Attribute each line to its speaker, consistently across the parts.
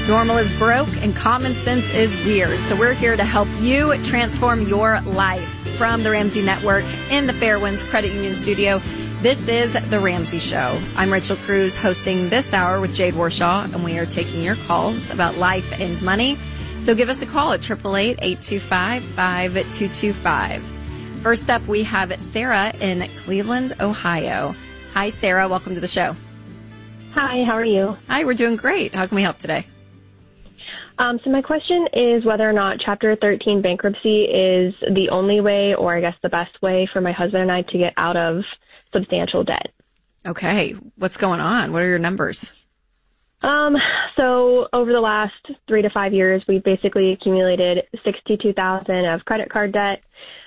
Speaker 1: Normal is broke and common sense is weird. So we're here to help you transform your life. From the Ramsey Network in the Fairwinds Credit Union Studio, this is The Ramsey Show. I'm Rachel Cruz, hosting this hour with Jade Warshaw, and we are taking your calls about life and money. So give us a call at 888-825-5225. First up, we have Sarah in Cleveland, Ohio. Hi, Sarah. Welcome to the show.
Speaker 2: Hi, how are you?
Speaker 1: Hi, we're doing great. How can we help today?
Speaker 2: So my question is whether or not Chapter 13 bankruptcy is the only way, or I guess the best way for my husband and I to get out of substantial debt.
Speaker 1: Okay. What's going on? What are your numbers?
Speaker 2: So over the last 3 to 5 years, we've basically accumulated $62,000 of credit card debt,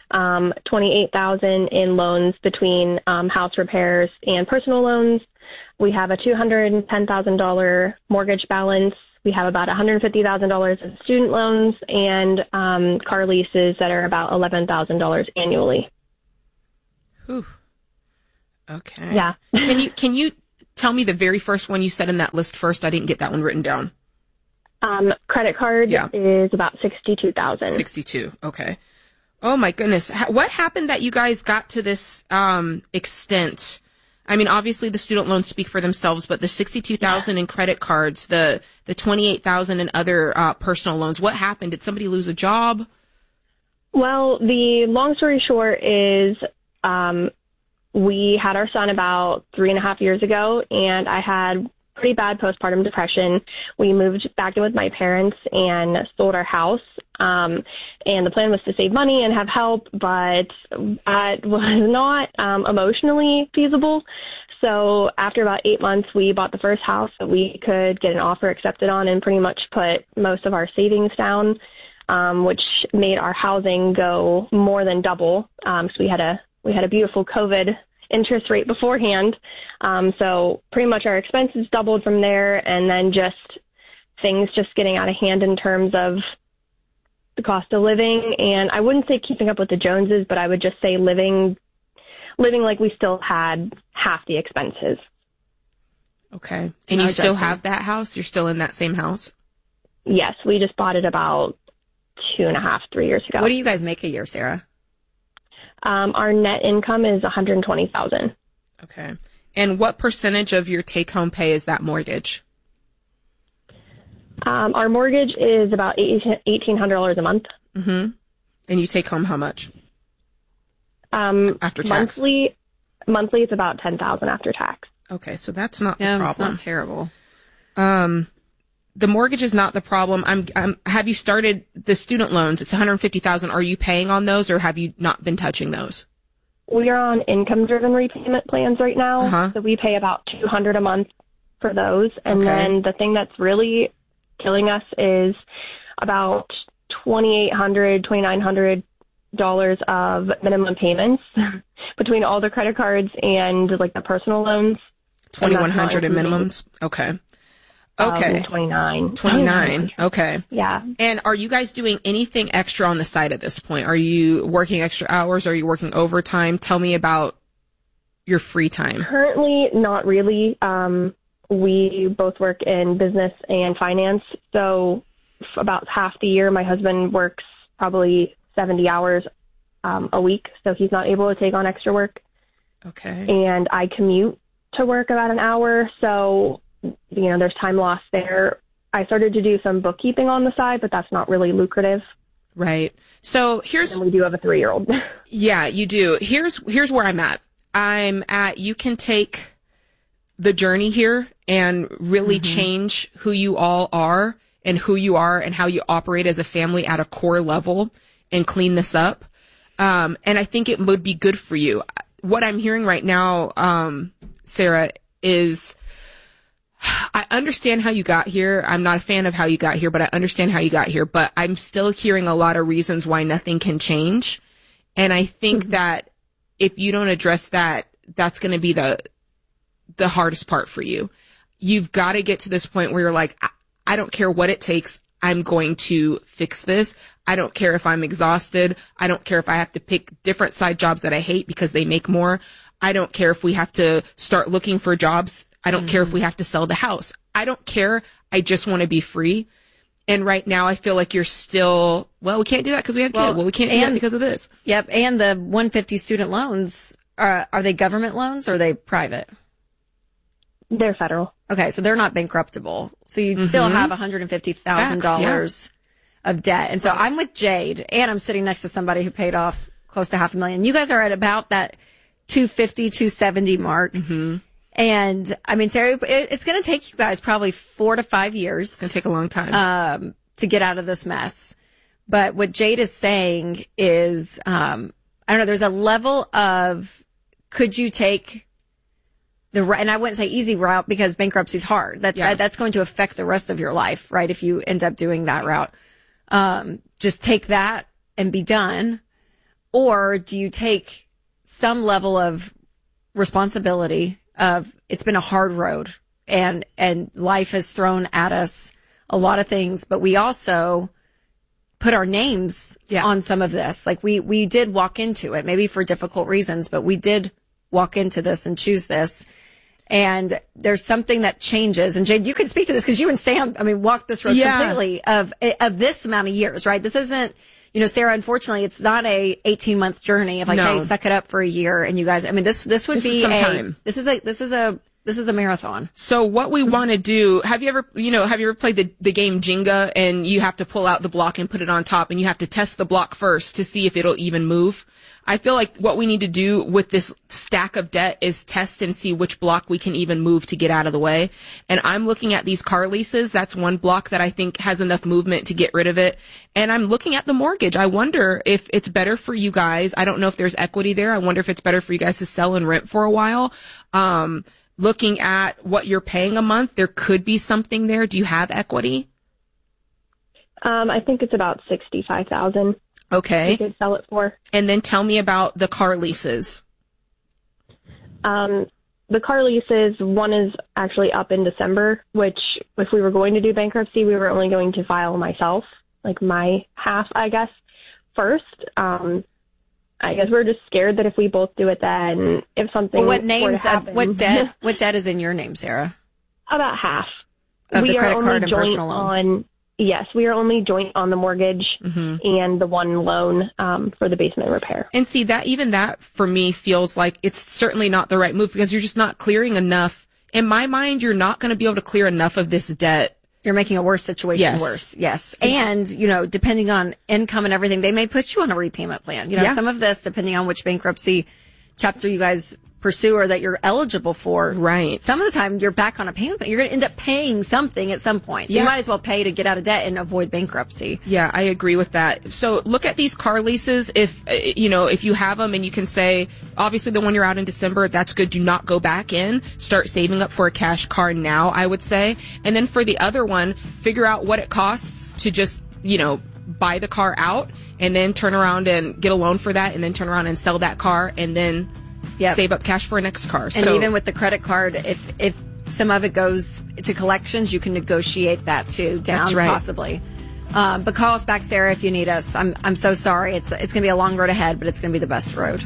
Speaker 2: $28,000 in loans between house repairs and personal loans. We have a $210,000 mortgage balance. We have about $150,000 in student loans and car leases that are about $11,000 annually.
Speaker 3: Whew. Okay.
Speaker 2: Yeah.
Speaker 3: Can you tell me the very first one you said in that list first? I didn't get that one written down.
Speaker 2: Credit card is about $62,000.
Speaker 3: 62. Okay. Oh my goodness. What happened that you guys got to this extent? I mean, obviously the student loans speak for themselves, but the $62,000 in credit cards, the $28,000 in other personal loans, what happened? Did somebody lose a job?
Speaker 2: Well, the long story short is we had our son about 3.5 years ago, and I had pretty bad postpartum depression. We moved back in with my parents and sold our house. And the plan was to save money and have help, but that was not emotionally feasible. So after about 8 months, we bought the first house that we could get an offer accepted on and pretty much put most of our savings down, which made our housing go more than double. So we had a beautiful COVID interest rate beforehand. So pretty much our expenses doubled from there, and then just things just getting out of hand in terms of the cost of living. And I wouldn't say keeping up with the Joneses, but I would just say living like we still had half the expenses.
Speaker 3: Okay. And you still have that house? You're still in that same house?
Speaker 2: Yes. We just bought it about 2.5, 3 years ago.
Speaker 1: What do you guys make a year, Sarah?
Speaker 2: Our net income is $120,000.
Speaker 3: Okay. And what percentage of your take-home pay is that mortgage? Our
Speaker 2: mortgage is about $1,800 a month.
Speaker 3: Mm-hmm. And you take home how much? After tax?
Speaker 2: Monthly it's about $10,000 after tax.
Speaker 3: Okay, so that's not the problem.
Speaker 1: It's not terrible.
Speaker 3: The mortgage is not the problem. Have you started the student loans? It's $150,000. Are you paying on those, or have you not been touching those?
Speaker 2: We are on income-driven repayment plans right now,
Speaker 3: Uh-huh.
Speaker 2: So we pay about $200 a month for those. And then the thing that's really killing us is about $2,800, $2,900 of minimum payments between all the credit cards and like the personal loans.
Speaker 3: $2,100 in minimums? Okay. Okay. 29. Okay.
Speaker 2: Yeah.
Speaker 3: And are you guys doing anything extra on the side at this point? Are you working extra hours? Are you working overtime? Tell me about your free time.
Speaker 2: Currently, not really. We both work in business and finance. So about half the year, my husband works probably 70 hours a week. So he's not able to take on extra work.
Speaker 3: Okay.
Speaker 2: And I commute to work about an hour. So, there's time lost there. I started to do some bookkeeping on the side, but that's not really lucrative.
Speaker 3: Right. So
Speaker 2: and we do have a 3-year-old.
Speaker 3: Yeah, you do. Here's where I'm at. You can take the journey here and really change who you all are and who you are and how you operate as a family at a core level and clean this up. And I think it would be good for you. What I'm hearing right now, Sarah, is I understand how you got here. I'm not a fan of how you got here, but I understand how you got here. But I'm still hearing a lot of reasons why nothing can change. And I think that if you don't address that, that's going to be the hardest part for you. You've got to get to this point where you're like, I don't care what it takes. I'm going to fix this. I don't care if I'm exhausted. I don't care if I have to pick different side jobs that I hate because they make more. I don't care if we have to start looking for jobs I don't care if we have to sell the house. I don't care. I just want to be free. And right now I feel like you're still, well, we can't do that because we have kids. Well, we can't do that because of this.
Speaker 1: Yep. And the 150 student loans, are they government loans or are they private?
Speaker 2: They're federal.
Speaker 1: Okay. So they're not bankruptable. So you'd still have $150,000 of debt. And so I'm with Jade and I'm sitting next to somebody who paid off close to $500,000. You guys are at about that 250, 270 mark. And I mean, Sarah, it's going to take you guys probably 4 to 5 years.
Speaker 3: It's going to take a long time
Speaker 1: to get out of this mess. But what Jade is saying is, I don't know, there's a level of, could you take and I wouldn't say easy route because bankruptcy is hard. That's going to affect the rest of your life, right? If you end up doing that route, just take that and be done. Or do you take some level of responsibility of, it's been a hard road and life has thrown at us a lot of things, but we also put our names on some of this. Like we did walk into it, maybe for difficult reasons, but we did walk into this and choose this. And there's something that changes. And Jade, you can speak to this because you and Sam, I mean, walked this road completely of this amount of years, right? This isn't, you know, Sarah, unfortunately, it's not a 18-month journey of like, hey, suck it up for a year. And you guys, I mean, this would be this is a marathon.
Speaker 3: So what we want to do, have you ever played the game Jenga and you have to pull out the block and put it on top and you have to test the block first to see if it'll even move? I feel like what we need to do with this stack of debt is test and see which block we can even move to get out of the way. And I'm looking at these car leases. That's one block that I think has enough movement to get rid of it. And I'm looking at the mortgage. I wonder if it's better for you guys. I don't know if there's equity there. I wonder if it's better for you guys to sell and rent for a while. Looking at what you're paying a month, there could be something there. Do you have equity?
Speaker 2: I think it's about $65,000.
Speaker 3: Okay.
Speaker 2: We could sell it for.
Speaker 3: And then tell me about the car leases.
Speaker 2: The car leases, one is actually up in December, which if we were going to do bankruptcy, we were only going to file myself, like my half, I guess, first. I guess we're just scared that if we both do it, then if something
Speaker 1: what
Speaker 2: were to happen,
Speaker 1: what debt is in your name, Sarah?
Speaker 2: About half.
Speaker 1: Of the credit card and personal loan.
Speaker 2: Yes, we are only joint on the mortgage and the one loan for the basement repair.
Speaker 3: And see, that for me feels like it's certainly not the right move because you're just not clearing enough. In my mind, you're not going to be able to clear enough of this debt.
Speaker 1: You're making a worse situation worse. Yes. And, you know, depending on income and everything, they may put you on a repayment plan. You know, some of this, depending on which bankruptcy chapter you guys pursue or that you're eligible for.
Speaker 3: Right.
Speaker 1: Some of the time you're back on a payment. You're going to end up paying something at some point. So you might as well pay to get out of debt and avoid bankruptcy.
Speaker 3: Yeah, I agree with that. So look at these car leases. If you have them and you can say, obviously the one you're out in December, that's good. Do not go back in. Start saving up for a cash car now, I would say. And then for the other one, figure out what it costs to just, buy the car out and then turn around and get a loan for that and then turn around and sell that car and then save up cash for a next car.
Speaker 1: And even with the credit card, if some of it goes to collections, you can negotiate that too down possibly. But call us back, Sarah, if you need us. I'm so sorry. It's going to be a long road ahead, but it's going to be the best road.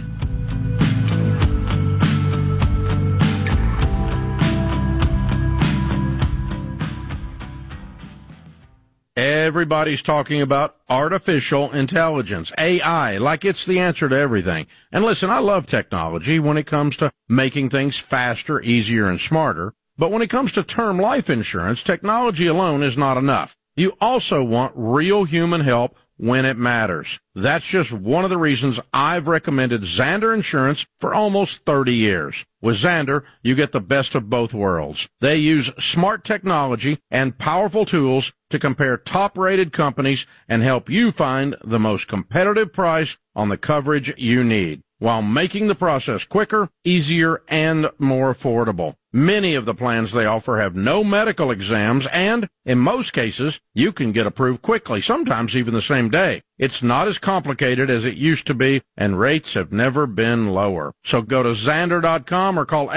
Speaker 4: Everybody's talking about artificial intelligence, AI, like it's the answer to everything. And listen, I love technology when it comes to making things faster, easier, and smarter. But when it comes to term life insurance, technology alone is not enough. You also want real human help when it matters. That's just one of the reasons I've recommended Zander Insurance for almost 30 years. With Zander, you get the best of both worlds. They use smart technology and powerful tools to compare top-rated companies and help you find the most competitive price on the coverage you need, while making the process quicker, easier, and more affordable. Many of the plans they offer have no medical exams, and in most cases, you can get approved quickly, sometimes even the same day. It's not as complicated as it used to be, and rates have never been lower. So go to Zander.com or call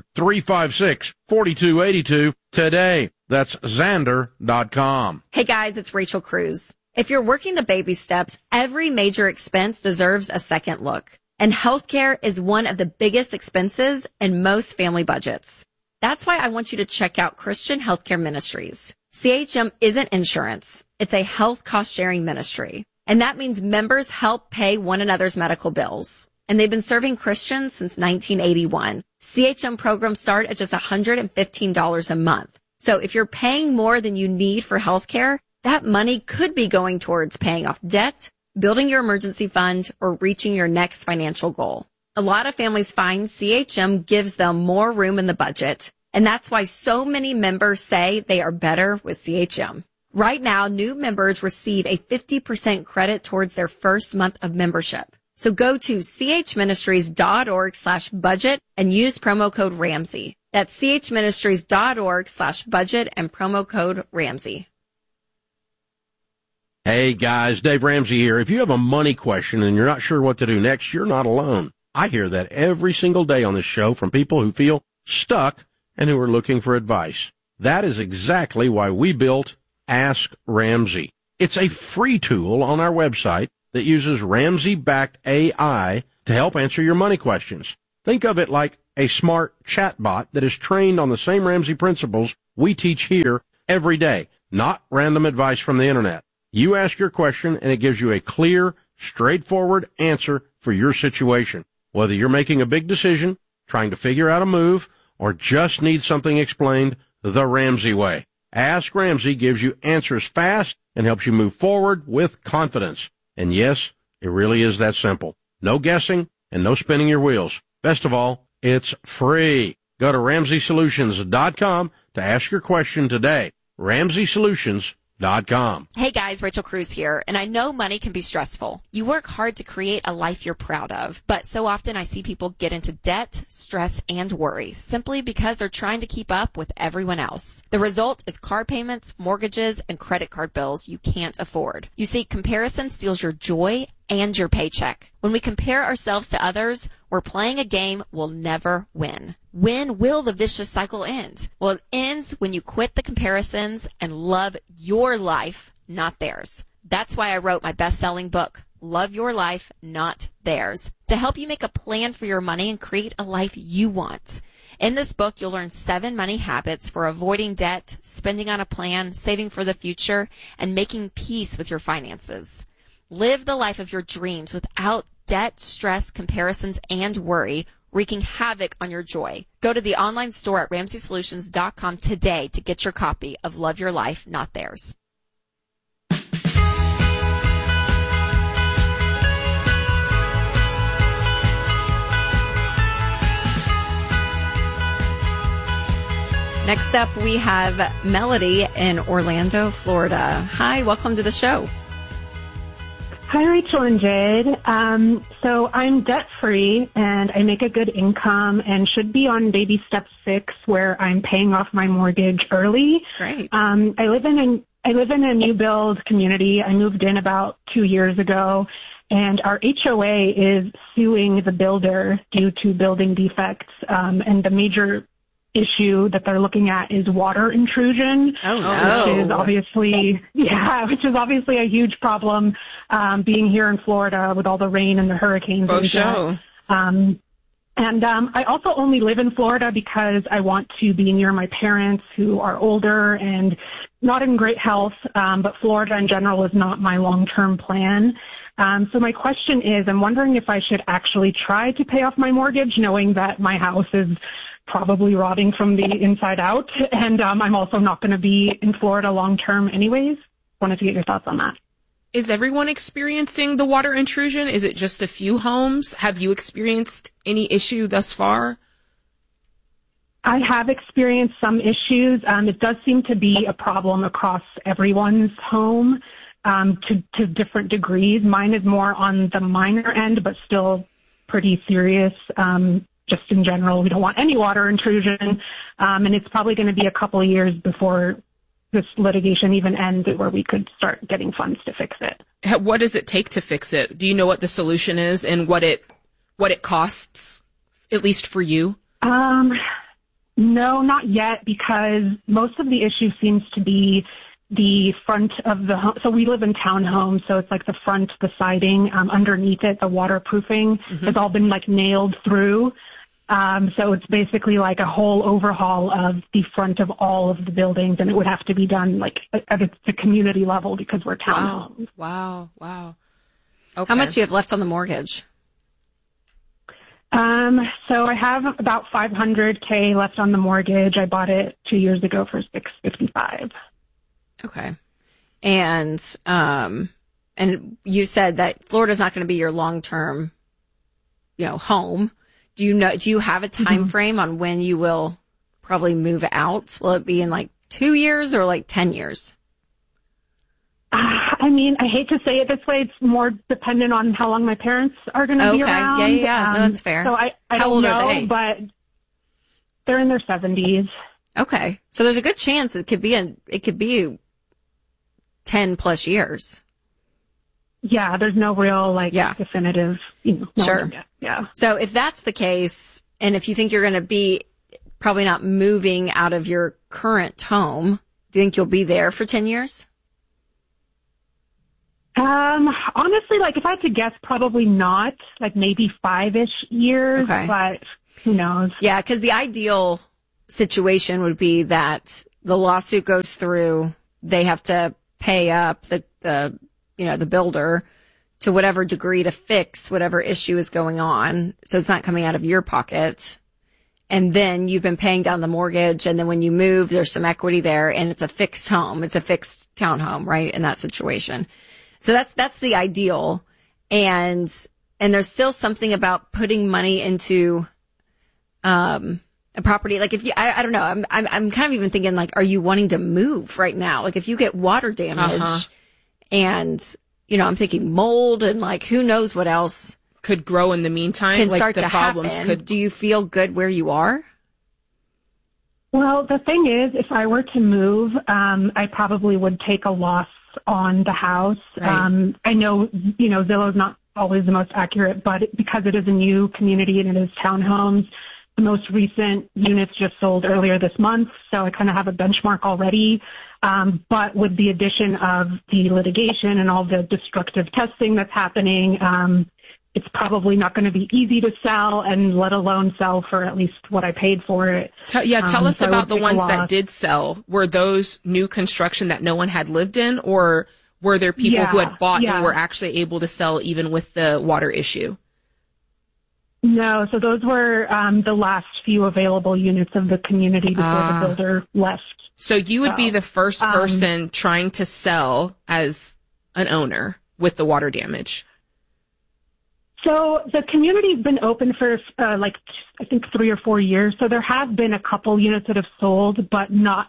Speaker 4: 800-356-4282 today. That's Zander.com.
Speaker 1: Hey guys, it's Rachel Cruz. If you're working the baby steps, every major expense deserves a second look. And healthcare is one of the biggest expenses in most family budgets. That's why I want you to check out Christian Healthcare Ministries. CHM isn't insurance. It's a health cost-sharing ministry. And that means members help pay one another's medical bills. And they've been serving Christians since 1981. CHM programs start at just $115 a month. So if you're paying more than you need for healthcare, that money could be going towards paying off debt, building your emergency fund, or reaching your next financial goal. A lot of families find CHM gives them more room in the budget, and that's why so many members say they are better with CHM. Right now, new members receive a 50% credit towards their first month of membership. So go to chministries.org/budget and use promo code Ramsey. That's chministries.org/budget and promo code Ramsey.
Speaker 4: Hey guys, Dave Ramsey here. If you have a money question and you're not sure what to do next, you're not alone. I hear that every single day on this show from people who feel stuck and who are looking for advice. That is exactly why we built Ask Ramsey. It's a free tool on our website that uses Ramsey-backed AI to help answer your money questions. Think of it like a smart chatbot that is trained on the same Ramsey principles we teach here every day, not random advice from the internet. You ask your question and it gives you a clear, straightforward answer for your situation. Whether you're making a big decision, trying to figure out a move, or just need something explained the Ramsey way. Ask Ramsey gives you answers fast and helps you move forward with confidence. And yes, it really is that simple. No guessing and no spinning your wheels. Best of all, it's free. Go to RamseySolutions.com to ask your question today. RamseySolutions.com.
Speaker 1: Hey guys, Rachel Cruz here, and I know money can be stressful. You work hard to create a life you're proud of, but so often I see people get into debt, stress, and worry simply because they're trying to keep up with everyone else. The result is car payments, mortgages, and credit card bills you can't afford. You see, comparison steals your joy and your paycheck. When we compare ourselves to others, we're playing a game we'll never win. When will the vicious cycle end? Well, it ends when you quit the comparisons and love your life, not theirs. That's why I wrote my best-selling book, Love Your Life, Not Theirs, to help you make a plan for your money and create a life you want. In this book, you'll learn 7 money habits for avoiding debt, spending on a plan, saving for the future, and making peace with your finances. Live the life of your dreams without debt, stress, comparisons, and worry, wreaking havoc on your joy. Go to the online store at RamseySolutions.com today to get your copy of Love Your Life, Not Theirs. Next up, we have Melody in Orlando, Florida. Hi, welcome to the show.
Speaker 5: Hi, Rachel and Jade. So I'm debt-free and I make a good income and should be on baby step 6 where I'm paying off my mortgage early.
Speaker 1: Great.
Speaker 5: I live in a new build community. I moved in about 2 years ago and our HOA is suing the builder due to building defects. And the major issue that they're looking at is water intrusion.
Speaker 1: Oh, no.
Speaker 5: Which is obviously a huge problem, being here in Florida with all the rain and the hurricanes.
Speaker 3: For sure.
Speaker 5: I also only live in Florida because I want to be near my parents who are older and not in great health. But Florida in general is not my long-term plan. So my question is, I'm wondering if I should actually try to pay off my mortgage, knowing that my house is probably rotting from the inside out, and I'm also not going to be in Florida long term anyways. Wanted to get your thoughts on that.
Speaker 3: Is everyone experiencing the water intrusion? Is it just a few homes? Have you experienced any issue thus far?
Speaker 5: I have experienced some issues. It does seem to be a problem across everyone's home to different degrees. Mine is more on the minor end, but still pretty serious. Just in general, we don't want any water intrusion, and it's probably going to be a couple of years before this litigation even ends where we could start getting funds to fix it.
Speaker 3: What does it take to fix it? Do you know what the solution is and what it costs, at least for you?
Speaker 5: No, not yet, because most of the issue seems to be the front of the home. So we live in townhomes, so it's like the front, the siding, underneath it, the waterproofing has all been like nailed through. So it's basically like a whole overhaul of the front of all of the buildings, and it would have to be done like at the community level because we're townhomes.
Speaker 3: Wow. Okay.
Speaker 1: How much do you have left on the mortgage?
Speaker 5: So I have about $500K left on the mortgage. I bought it 2 years ago for $655.
Speaker 1: Okay. And you said that Florida's not going to be your long-term, home. Do you have a time frame on when you will probably move out? Will it be in like 2 years or like 10 years?
Speaker 5: I mean, I hate to say it this way. It's more dependent on how long my parents are going to be around.
Speaker 1: Yeah. No, that's fair.
Speaker 5: So I
Speaker 1: how
Speaker 5: don't
Speaker 1: old
Speaker 5: know,
Speaker 1: are they?
Speaker 5: But they're in their 70s.
Speaker 1: Okay. So there's a good chance it could be 10 plus years.
Speaker 5: Yeah, there's no real definitive,
Speaker 1: Sure.
Speaker 5: Yeah.
Speaker 1: So if that's the case, and if you think you're going to be probably not moving out of your current home, do you think you'll be there for 10 years?
Speaker 5: Honestly, if I had to guess, probably not. Maybe 5-ish years,
Speaker 1: Okay.
Speaker 5: But who knows?
Speaker 1: Yeah, because the ideal situation would be that the lawsuit goes through, they have to pay up the builder to whatever degree to fix whatever issue is going on. So it's not coming out of your pocket. And then you've been paying down the mortgage. And then when you move, there's some equity there and it's a fixed home. It's a fixed townhome, right? In that situation. So that's the ideal. And there's still something about putting money into, a property. If you, I don't know. I'm kind of even thinking are you wanting to move right now? If you get water damage and, I'm thinking mold and who knows what else
Speaker 3: could grow in the meantime.
Speaker 1: Can start
Speaker 3: the
Speaker 1: to
Speaker 3: problems
Speaker 1: happen. Do you feel good where you are?
Speaker 5: Well, the thing is, if I were to move, I probably would take a loss on the house.
Speaker 3: Right.
Speaker 5: I know, Zillow's not always the most accurate, but because it is a new community and it is townhomes, the most recent units just sold earlier this month, so I kind of have a benchmark already. But with the addition of the litigation and all the destructive testing that's happening, it's probably not going to be easy to sell, and let alone sell for at least what I paid for it.
Speaker 3: Tell us about the ones that did sell. Were those new construction that no one had lived in, or were there people who had bought and were actually able to sell even with the water issue?
Speaker 5: No, so those were the last few available units of the community before the builder left.
Speaker 3: So you would be the first person trying to sell as an owner with the water damage.
Speaker 5: So the community's been open for I think 3 or 4 years. So there have been a couple units that have sold, but not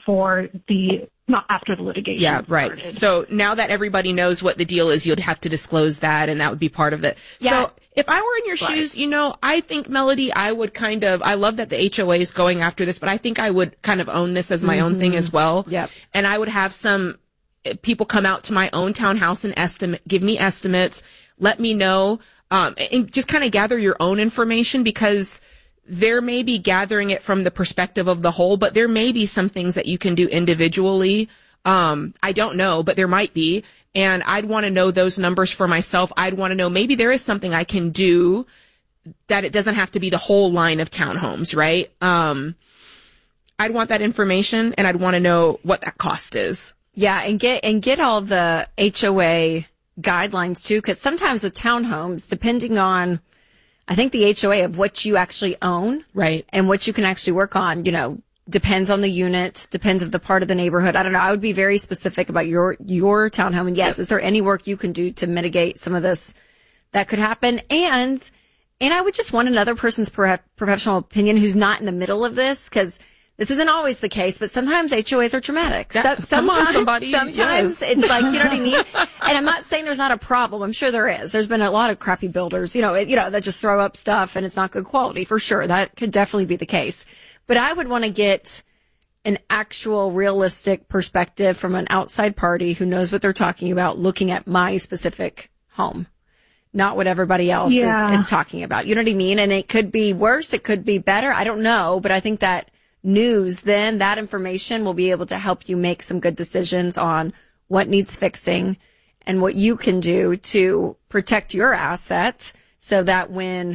Speaker 5: after the litigation.
Speaker 3: Yeah, right.
Speaker 5: started.
Speaker 3: So now that everybody knows what the deal is, you'd have to disclose that, and that would be part of it.
Speaker 1: Yeah.
Speaker 3: So if I were in your shoes, I think, Melody, I would I love that the HOA is going after this, but I think I would kind of own this as my own thing as well.
Speaker 1: Yep.
Speaker 3: And I would have some people come out to my own townhouse and give me estimates, let me know, and just kind of gather your own information, because there may be gathering it from the perspective of the whole, but there may be some things that you can do individually. I don't know, but there might be. And I'd want to know those numbers for myself. I'd want to know maybe there is something I can do that it doesn't have to be the whole line of townhomes, right? I'd want that information, and I'd want to know what that cost is.
Speaker 1: Yeah. And get all the HOA guidelines too, because sometimes with townhomes, depending on, I think the HOA of what you actually own,
Speaker 3: right,
Speaker 1: and what you can actually work on, depends on the unit, depends of the part of the neighborhood. I don't know. I would be very specific about your townhome. And yes, is there any work you can do to mitigate some of this that could happen? And I would just want another person's professional opinion who's not in the middle of this, because this isn't always the case, but sometimes HOAs are dramatic.
Speaker 3: Come on, somebody.
Speaker 1: Sometimes it's you know what I mean? And I'm not saying there's not a problem. I'm sure there is. There's been a lot of crappy builders, that just throw up stuff and it's not good quality, for sure. That could definitely be the case. But I would want to get an actual realistic perspective from an outside party who knows what they're talking about, looking at my specific home, not what everybody else is talking about. You know what I mean? And it could be worse. It could be better. I don't know. But I think that that information will be able to help you make some good decisions on what needs fixing and what you can do to protect your assets, so that when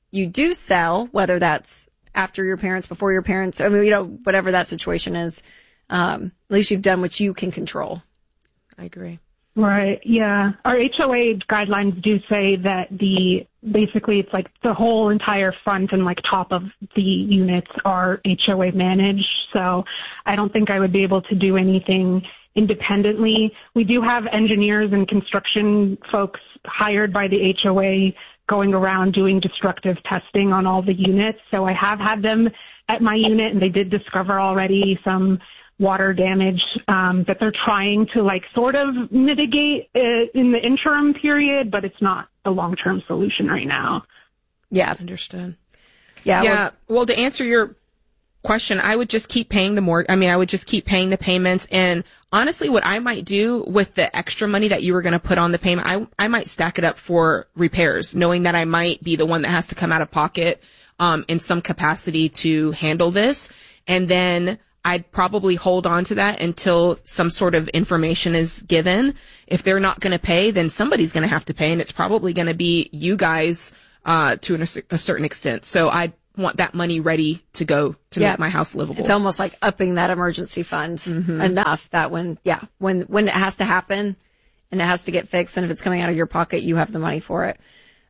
Speaker 1: you do sell, whether that's after your parents, before your parents, I mean, you know, whatever that situation is, at least you've done what you can control.
Speaker 3: I agree.
Speaker 5: Right. Yeah. Our HOA guidelines do say that basically it's like the whole entire front and like top of the units are HOA managed. So I don't think I would be able to do anything independently. We do have engineers and construction folks hired by the HOA going around doing destructive testing on all the units. So I have had them at my unit, and they did discover already some water damage that they're trying to like sort of mitigate in the interim period, but it's not a long-term solution right now.
Speaker 1: Yeah.
Speaker 3: Understood.
Speaker 1: Yeah.
Speaker 3: Well, to answer your question, I would just keep paying I would just keep paying the payments. And honestly, what I might do with the extra money that you were going to put on the payment, I might stack it up for repairs, knowing that I might be the one that has to come out of pocket in some capacity to handle this. And then I'd probably hold on to that until some sort of information is given. If they're not going to pay, then somebody's going to have to pay, and it's probably going to be you guys to a certain extent. So I want that money ready to go to make my house livable.
Speaker 1: It's almost like upping that emergency fund enough that when it has to happen and it has to get fixed, and if it's coming out of your pocket, you have the money for it.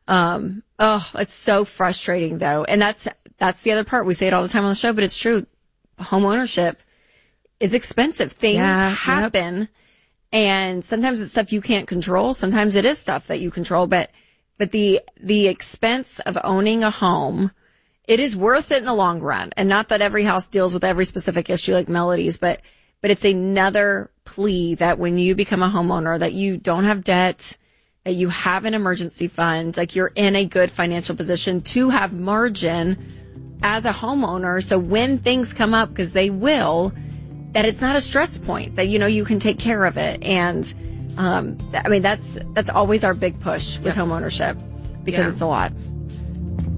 Speaker 1: It's so frustrating though. And that's the other part. We say it all the time on the show, but it's true. Home ownership is expensive. Things happen, and sometimes it's stuff you can't control. Sometimes it is stuff that you control, but the expense of owning a home, it is worth it in the long run. And not that every house deals with every specific issue like Melody's, but it's another plea that when you become a homeowner, that you don't have debt, that you have an emergency fund, like you're in a good financial position to have margin as a homeowner. So when things come up, because they will, that it's not a stress point, that, you know, you can take care of it. And, I mean, that's always our big push with home ownership, because it's a lot.